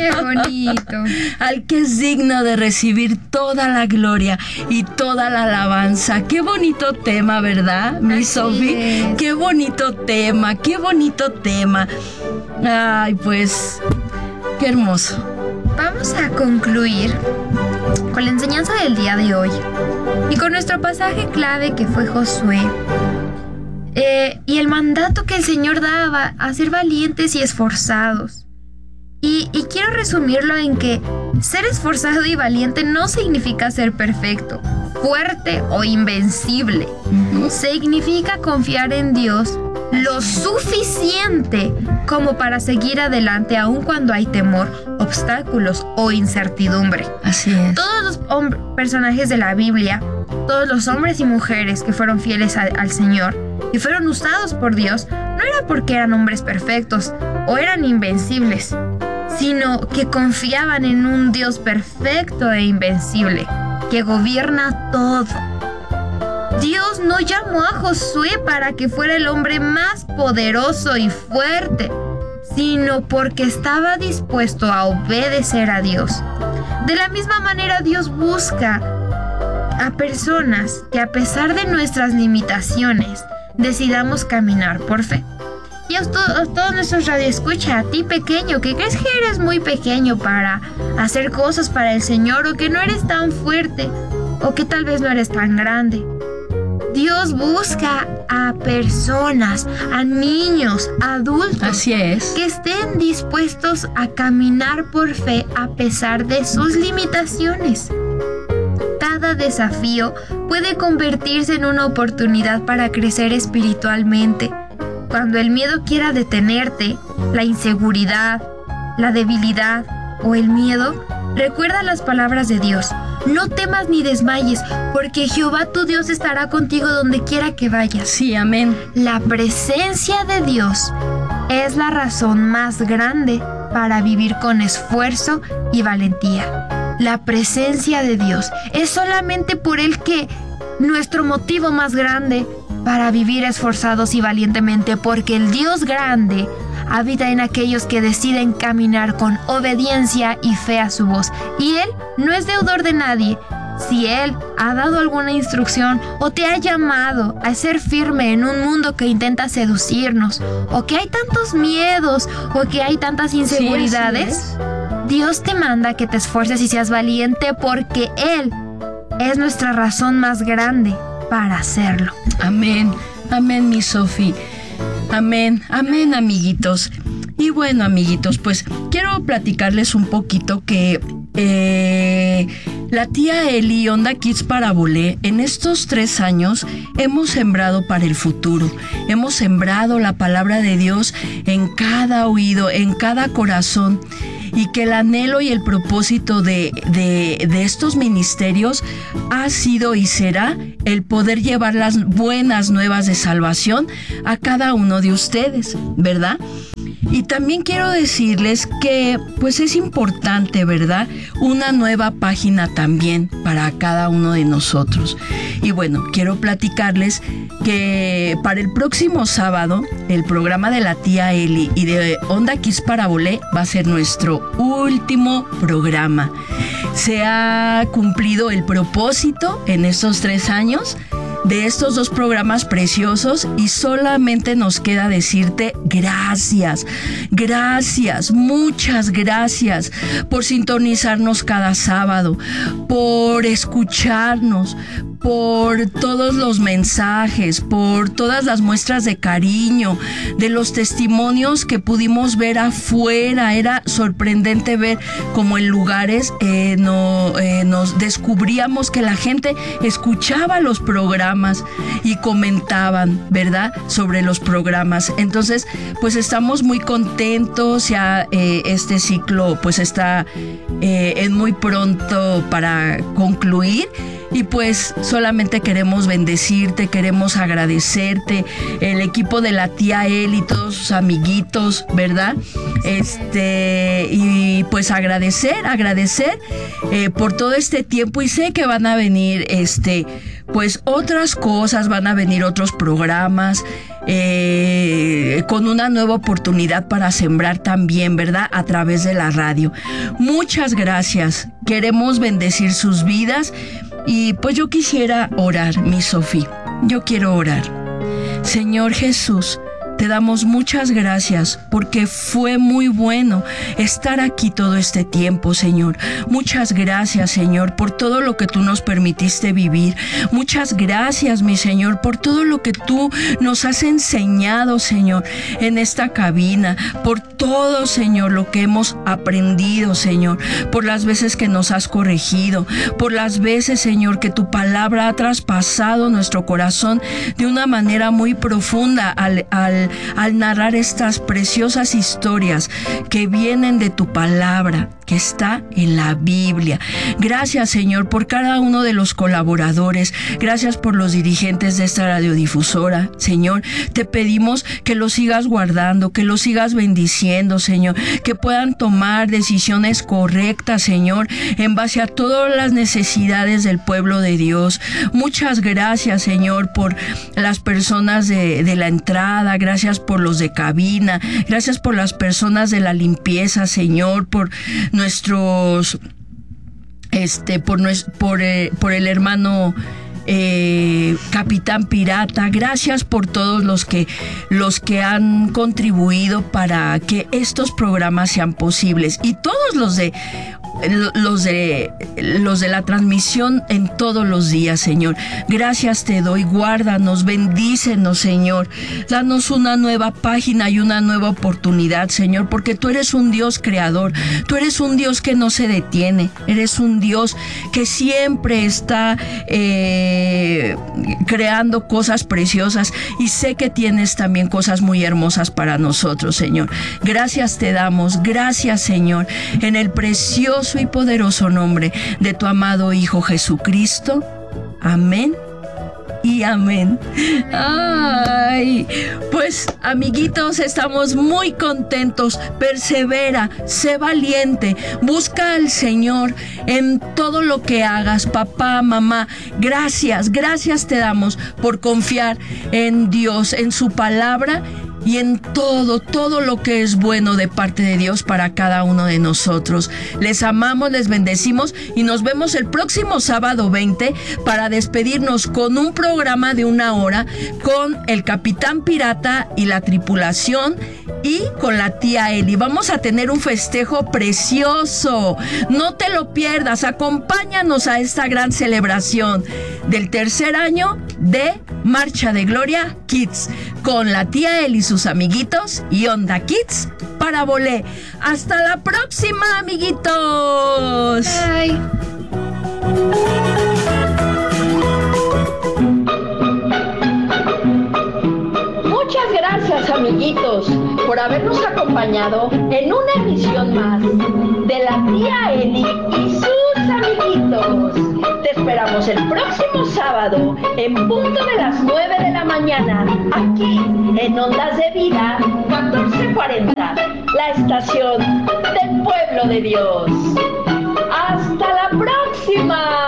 ¡Qué bonito! Al que es digno de recibir toda la gloria y toda la alabanza. Qué bonito tema, ¿verdad, mi Sofi? Qué bonito tema, qué bonito tema. Ay, pues, qué hermoso. Vamos a concluir con la enseñanza del día de hoy y con nuestro pasaje clave que fue Josué. Y el mandato que el Señor daba a ser valientes y esforzados. Y quiero resumirlo en que ser esforzado y valiente no significa ser perfecto, fuerte o invencible. Significa confiar en Dios lo suficiente como para seguir adelante aun cuando hay temor, obstáculos o incertidumbre. Así es. Todos los personajes de la Biblia, todos los hombres y mujeres que fueron fieles al Señor y fueron usados por Dios, no era porque eran hombres perfectos o eran invencibles, sino que confiaban en un Dios perfecto e invencible, que gobierna todo. Dios no llamó a Josué para que fuera el hombre más poderoso y fuerte, sino porque estaba dispuesto a obedecer a Dios. De la misma manera, Dios busca a personas que, a pesar de nuestras limitaciones, decidamos caminar por fe. Y a todos nuestros radioescucha, a ti pequeño, que crees que eres muy pequeño para hacer cosas para el Señor, o que no eres tan fuerte, o que tal vez no eres tan grande. Dios busca a personas, a niños, adultos. Así es. Que estén dispuestos a caminar por fe a pesar de sus limitaciones. Cada desafío puede convertirse en una oportunidad para crecer espiritualmente. Cuando el miedo quiera detenerte, la inseguridad, la debilidad o el miedo, recuerda las palabras de Dios. No temas ni desmayes, porque Jehová tu Dios estará contigo donde quiera que vayas. Sí, amén. La presencia de Dios es la razón más grande para vivir con esfuerzo y valentía. La presencia de Dios es solamente por Él que nuestro motivo más grande para vivir esforzados y valientemente, porque el Dios grande habita en aquellos que deciden caminar con obediencia y fe a su voz. Y Él no es deudor de nadie. Si Él ha dado alguna instrucción o te ha llamado a ser firme en un mundo que intenta seducirnos, o que hay tantos miedos, o que hay tantas inseguridades, Dios te manda que te esfuerces y seas valiente, porque Él es nuestra razón más grande para hacerlo. Amén, amén, mi Sofi. Amén, amén, amiguitos. Y bueno, amiguitos, pues quiero platicarles un poquito que la tía Eli y Onda Kids Parabolé, en estos 3 años hemos sembrado para el futuro. Hemos sembrado la palabra de Dios en cada oído, en cada corazón. Y que el anhelo y el propósito de estos ministerios ha sido y será el poder llevar las buenas nuevas de salvación a cada uno de ustedes, ¿verdad? Y también quiero decirles que pues es importante, ¿verdad? Una nueva página también para cada uno de nosotros. Y bueno, quiero platicarles que para el próximo sábado el programa de la tía Eli y de Onda Kids Parabolé va a ser nuestro último programa. Se ha cumplido el propósito en estos 3 años de estos 2 programas preciosos y solamente nos queda decirte gracias, gracias, muchas gracias por sintonizarnos cada sábado, por escucharnos, por todos los mensajes, por todas las muestras de cariño, de los testimonios que pudimos ver afuera. Era sorprendente ver cómo en lugares nos descubríamos que la gente escuchaba los programas y comentaban, ¿verdad?, sobre los programas. Entonces, pues estamos muy contentos. Ya este ciclo pues está en muy pronto para concluir. Y pues solamente queremos bendecirte, queremos agradecerte, el equipo de la tía Eli, todos sus amiguitos, ¿verdad? Y pues agradecer por todo este tiempo, y sé que van a venir pues otras cosas, van a venir otros programas. con una nueva oportunidad para sembrar también, ¿verdad? A través de la radio. Muchas gracias. Queremos bendecir sus vidas y pues yo quisiera orar, mi Sofía. Yo quiero orar. Señor Jesús, te damos muchas gracias porque fue muy bueno estar aquí todo este tiempo, Señor. Muchas gracias, Señor, por todo lo que tú nos permitiste vivir. Muchas gracias, mi Señor, por todo lo que tú nos has enseñado, Señor, en esta cabina. Por todo, Señor, lo que hemos aprendido, Señor. Por las veces que nos has corregido. Por las veces, Señor, que tu palabra ha traspasado nuestro corazón de una manera muy profunda al narrar estas preciosas historias que vienen de tu palabra, que está en la Biblia. Gracias, Señor, por cada uno de los colaboradores. Gracias por los dirigentes de esta radiodifusora. Señor, te pedimos que los sigas guardando, que los sigas bendiciendo, Señor, que puedan tomar decisiones correctas, Señor, en base a todas las necesidades del pueblo de Dios. Muchas gracias, Señor, por las personas de la entrada. Gracias por los de cabina. Gracias por las personas de la limpieza, Señor, por nuestros, por el hermano Capitán Pirata. Gracias por todos los que han contribuido para que estos programas sean posibles, y todos los de la transmisión en todos los días, Señor. Gracias te doy. Guárdanos, bendícenos, Señor. Danos una nueva página y una nueva oportunidad, Señor, porque tú eres un Dios creador. Tú eres un Dios que no se detiene. Eres un Dios que siempre está creando cosas preciosas, y sé que tienes también cosas muy hermosas para nosotros, Señor. Gracias te damos. Gracias, Señor, en el precioso y poderoso nombre de tu amado Hijo Jesucristo. Amén y amén. Ay, pues amiguitos, estamos muy contentos. Persevera, sé valiente, busca al Señor en todo lo que hagas. Papá, mamá, gracias te damos por confiar en Dios, en su palabra y en todo lo que es bueno de parte de Dios para cada uno de nosotros. Les amamos, les bendecimos y nos vemos el próximo sábado 20 para despedirnos con un programa de 1 hora con el Capitán Pirata y la tripulación, y con la tía Eli. Vamos a tener un festejo precioso. No te lo pierdas. Acompáñanos a esta gran celebración del 3er año de Marcha de Gloria Kids con la tía Eli y sus amiguitos y Onda Kids para Bolé. Hasta la próxima, amiguitos. Bye. Muchas gracias, amiguitos, por habernos acompañado en una emisión más de la tía Eli y sus amiguitos. Te esperamos el próximo sábado en punto de las 9 de la mañana, aquí en Ondas de Vida 1440, la estación del pueblo de Dios. ¡Hasta la próxima!